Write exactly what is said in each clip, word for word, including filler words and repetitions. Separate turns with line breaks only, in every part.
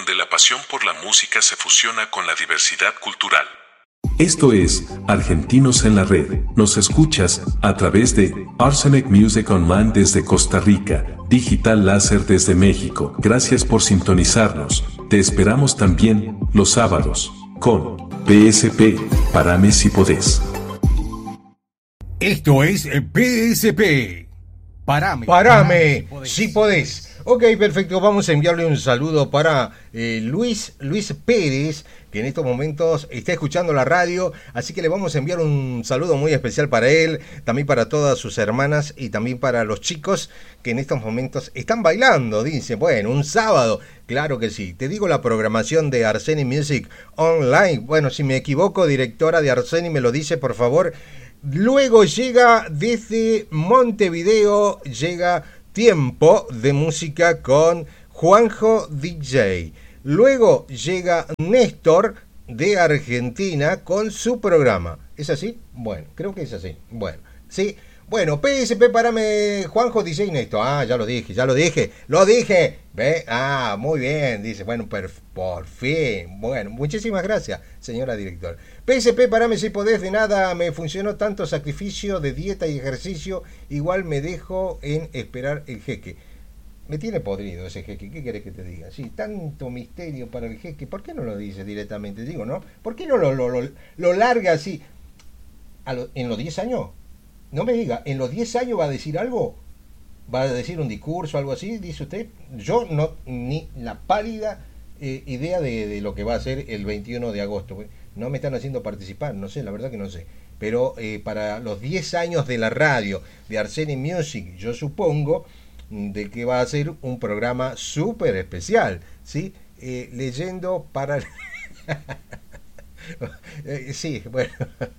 donde la pasión por la música se fusiona con la diversidad cultural.
Esto es Argentinos en la Red. Nos escuchas a través de Arsenic Music Online desde Costa Rica, Digital Láser desde México. Gracias por sintonizarnos. Te esperamos también los sábados con P S P. Parame si podés.
Esto es P S P. Parame.
Parame si podés. Ok, perfecto. Vamos a enviarle un saludo para eh, Luis, Luis Pérez, que en estos momentos está escuchando la radio, así que le vamos a enviar un saludo muy especial para él, también para todas sus hermanas y también para los chicos que en estos momentos están bailando, dice. Bueno, un sábado, claro que sí. Te digo la programación de Arsenic Music Online. Bueno, si me equivoco, directora de Arsenic, me lo dice, por favor. Luego llega desde Montevideo, llega Tiempo de Música con Juanjo D J. Luego llega Néstor de Argentina con su programa. ¿Es así? Bueno, creo que es así. Bueno, sí. Bueno, P S P, parame, Juanjo D J Néstor. Ah, ya lo dije, ya lo dije. ¡Lo dije! ¿Ve? Ah, muy bien, dice. Bueno, per, por fin. Bueno, muchísimas gracias, señora directora. P S P, parame si podés, de nada me funcionó tanto sacrificio de dieta y ejercicio. Igual me dejo en esperar el jeque. Me tiene podrido ese jeque, ¿qué querés que te diga? Sí, tanto misterio para el jeque, ¿por qué no lo dice directamente? Digo, ¿no? ¿Por qué no lo, lo, lo, lo larga así? ¿A lo, ¿En los diez años? No me diga, ¿en los diez años va a decir algo? ¿Va a decir un discurso, algo así? Dice usted. Yo no, ni la pálida eh, idea de, de lo que va a hacer el veintiuno de agosto. No me están haciendo participar, no sé, la verdad que no sé. Pero eh, para los diez años de la radio, de Arsenic Music, yo supongo de que va a ser un programa súper especial, ¿sí? Eh, leyendo para... eh, sí, bueno...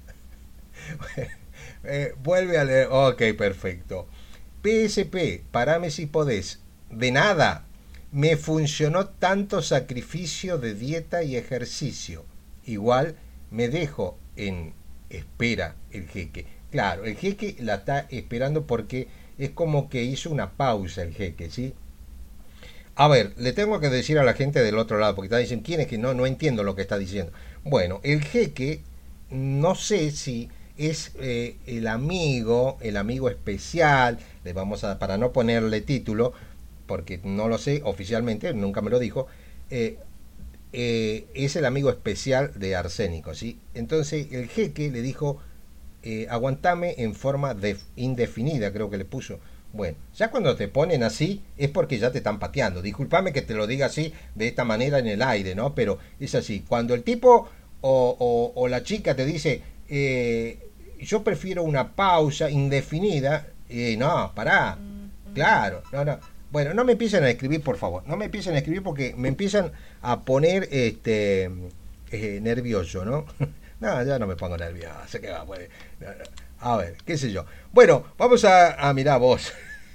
Eh, vuelve a leer. Ok, perfecto. P S P, parame si podés. De nada. Me funcionó tanto sacrificio de dieta y ejercicio. Igual me dejo en espera el jeque. Claro, el jeque la está esperando porque es como que hizo una pausa el jeque, ¿sí? A ver, le tengo que decir a la gente del otro lado, porque está diciendo, ¿quién es que no? No entiendo lo que está diciendo. Bueno, el jeque, no sé si... es eh, el amigo, el amigo especial, le vamos a, para no ponerle título, porque no lo sé oficialmente, nunca me lo dijo, eh, eh, es el amigo especial de Arsénico, ¿sí? Entonces el jeque le dijo, eh, aguantame en forma de, indefinida, creo que le puso. Bueno, ya cuando te ponen así es porque ya te están pateando. Discúlpame que te lo diga así, de esta manera en el aire, ¿no? Pero es así. Cuando el tipo o, o, o la chica te dice... Eh, yo prefiero una pausa indefinida. Y no, pará. Claro, no, no. Bueno, no me empiecen a escribir, por favor. No me empiecen a escribir porque me empiezan a poner este eh, nervioso, ¿no? No, ya no me pongo nervioso. ¿Qué va? Pues, no, no. A ver, qué sé yo. Bueno, vamos a, a mirar vos.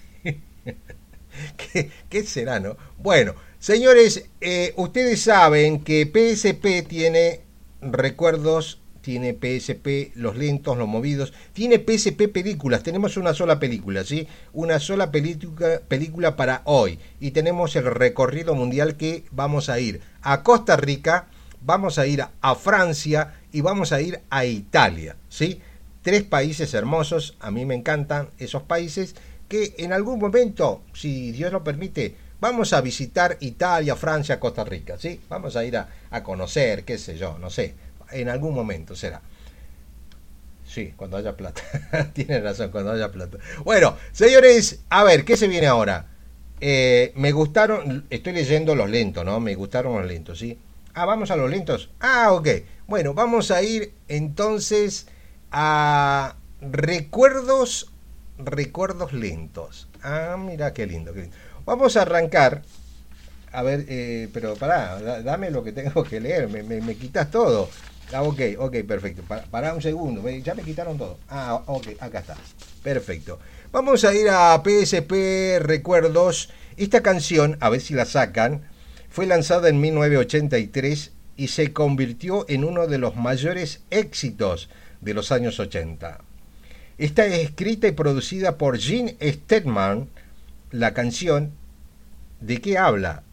¿Qué, ¿Qué será, no? Bueno, señores, eh, ustedes saben que P S P tiene recuerdos. Tiene P S P los lentos, los movidos, tiene P S P películas, tenemos una sola película, ¿sí? Una sola película, película para hoy, y tenemos el recorrido mundial que vamos a ir a Costa Rica, vamos a ir a Francia y vamos a ir a Italia, ¿sí? Tres países hermosos, a mí me encantan esos países, que en algún momento, si Dios lo permite, vamos a visitar Italia, Francia, Costa Rica, ¿sí? Vamos a ir a, a conocer, qué sé yo, no sé. En algún momento será. Sí, cuando haya plata. Tienen razón, cuando haya plata. Bueno, señores, a ver, ¿qué se viene ahora? Eh, me gustaron, estoy leyendo los lentos, ¿no? Me gustaron los lentos, ¿sí? Ah, vamos a los lentos. Ah, ok. Bueno, vamos a ir entonces a recuerdos, recuerdos lentos. Ah, mira qué lindo, qué lindo. Vamos a arrancar. A ver, eh, pero pará, dame lo que tengo que leer, me, me, me quitas todo. Ah, ok, ok, perfecto. Para, para un segundo, ya me quitaron todo. Ah, ok, acá está. Perfecto. Vamos a ir a P S P Recuerdos. Esta canción, a ver si la sacan, fue lanzada en mil novecientos ochenta y tres y se convirtió en uno de los mayores éxitos de los años ochenta. Está escrita y producida por Gene Stedman. La canción, ¿de qué habla?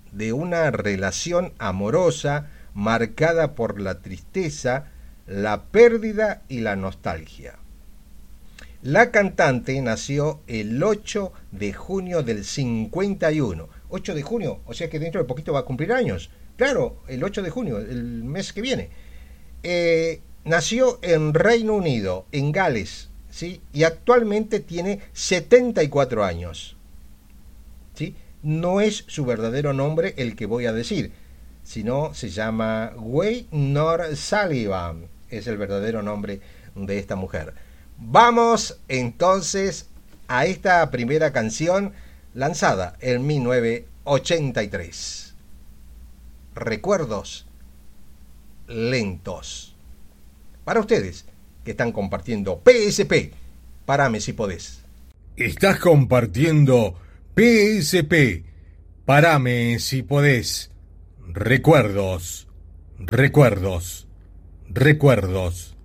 de una relación amorosa marcada por la tristeza, la pérdida y la nostalgia. La cantante nació el ocho de junio del cincuenta y uno. ocho de junio, o sea que dentro de poquito va a cumplir años. Claro, el ocho de junio, el mes que viene. Eh, nació en Reino Unido, en Gales, ¿sí? Y actualmente tiene setenta y cuatro años. ¿Sí? No es su verdadero nombre el que voy a decir, sino se llama Waynor Sullivan. Es el verdadero nombre de esta mujer. Vamos entonces a esta primera canción lanzada en mil novecientos ochenta y tres. Recuerdos lentos. Para ustedes que están compartiendo P S P, Parame si podés.
Estás compartiendo P S P, Parame si podés. Recuerdos, recuerdos, recuerdos.